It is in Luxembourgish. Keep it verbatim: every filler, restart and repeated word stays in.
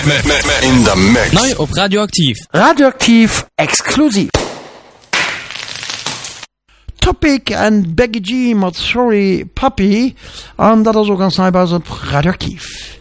In the mix. Neu op Radioaktiv. Radioaktiv exklusiv. Topic en Becky G mat Sorry Puppy an dat as ook ganz neibar op Radioaktiv.